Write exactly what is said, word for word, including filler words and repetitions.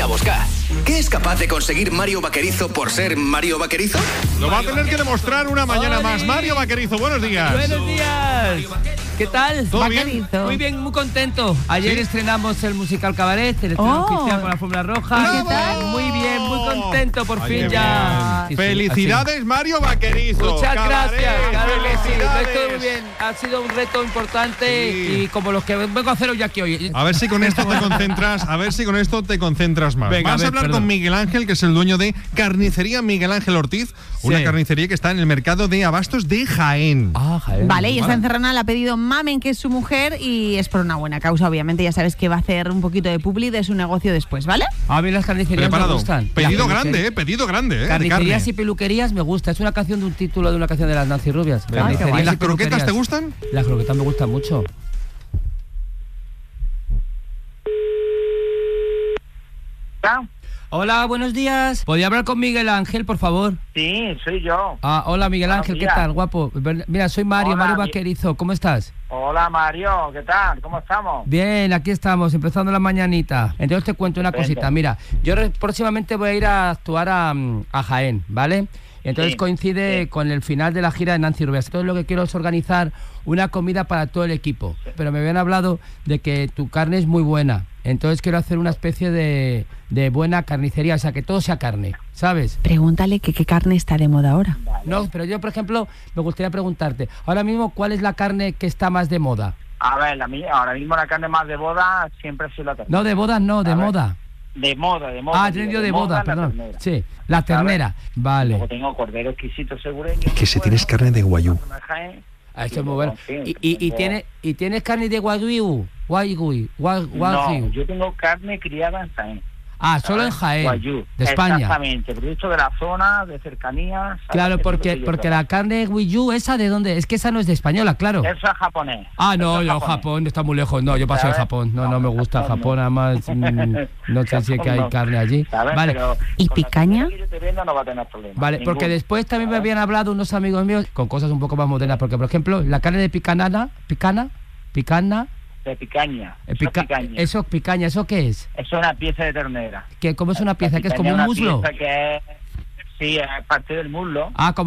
buscar. ¿Qué es capaz de conseguir Mario Vaquerizo por ser Mario Vaquerizo? Lo va a tener que demostrar una mañana más. Mario Vaquerizo, buenos días. Buenos días. ¿Qué tal? ¿Todo bien? Muy bien, muy contento. Ayer ¿Sí? estrenamos el musical Cabaret, el estreno Oh. oficial con la Fórmula Roja. ¿Qué tal? Muy bien, muy contento, por Ay, fin qué ya. bien. Felicidades, Mario Vaquerizo. Muchas Cabaret, gracias, claro que sí. felicidades. Lo he hecho muy bien. Ha sido un reto importante Sí. y como los que vengo a hacer hoy aquí hoy. A ver si con esto te concentras, a ver si con esto te concentras más. Venga, Vas a ver, a hablar perdón. con Miguel Ángel, que es el dueño de Carnicería Miguel Ángel Ortiz, una Sí. carnicería que está en el mercado de abastos de Jaén. Ah, Jaén. Vale, y esta encerrona le ha pedido Mamen, que es su mujer, y es por una buena causa, obviamente. Ya sabes que va a hacer un poquito de publi de su negocio después, ¿vale? A mí las carnicerías me Preparado. gustan. Pedido Las grande, peluquerías- eh, pedido grande, eh. de Carnicerías carne. y peluquerías me gusta. Es una canción de un título de una canción de las Nancy Rubias. Venga. Carnicerías ¿Y las y croquetas te peluquerías. gustan? Las croquetas me gustan mucho. Hola, buenos días. ¿Podría hablar con Miguel Ángel, por favor? Sí, soy yo. Ah, hola Miguel Buenos Ángel, ¿qué días. tal, guapo? Mira, soy Mario, Hola, Mario mi- Vaquerizo, ¿cómo estás? Hola Mario, ¿qué tal? ¿Cómo estamos? Bien, aquí estamos, empezando la mañanita. Entonces te cuento una Estupendo. cosita. Mira, yo re- próximamente voy a ir a actuar a, mm, a Jaén, ¿vale? Entonces Sí, coincide sí. con el final de la gira de Nancy Rubias. Entonces lo que quiero es organizar una comida para todo el equipo. Pero me habían hablado de que tu carne es muy buena. Entonces quiero hacer una especie de, de buena carnicería, o sea, que todo sea carne, ¿sabes? Pregúntale que qué carne está de moda ahora. No, pero yo, por ejemplo, me gustaría preguntarte, ahora mismo, ¿cuál es la carne que está más de moda? A ver, la mía, ahora mismo la carne más de boda siempre ha sido la ternera. No, de boda no, de A ver, moda. De moda, de moda. Ah, he digo, entendido de boda, la perdón. ternera. Sí, la ternera. Luego Vale. tengo cordero exquisito segureño. Que si tienes carne de guayú. Ah, esto es muy bueno. ¿Y, y, y, tiene, ¿Y tienes carne de wagyu? Wagyu, wag- No, wagyu. yo tengo carne criada en Jaén. Ah, solo en Jaén, Guayú. de España. Exactamente, producto de la zona, de cercanía. ¿sabes? Claro, Eso es lo porque, que yo porque trabajo. la carne wagyu, ¿esa de dónde? Es que esa no es de española, claro. Eso es japonés. Ah, no, Eso es yo japonés. Japón está muy lejos. No, yo paso de ¿Sabes? Japón. No, no, No, me gusta Japón Japón, no. además. mm, No sé si es que hay No. carne allí. ¿Sabes? Vale, Pero ¿Y con la picaña? comida que yo te vendo no va a tener problema. vale, porque Ninguno. después también me ¿Sabes? habían hablado unos amigos míos con cosas un poco más modernas. Porque, por ejemplo, la carne de picanana, picana, picana, De picaña. eh, Eso es pica- picaña. eso, picaña, ¿eso qué es? Eso es una pieza de ternera. ¿Qué, ¿Cómo es una pieza? La ¿Que es picaña como un una muslo? pieza que es, sí, es parte del muslo. Ah, como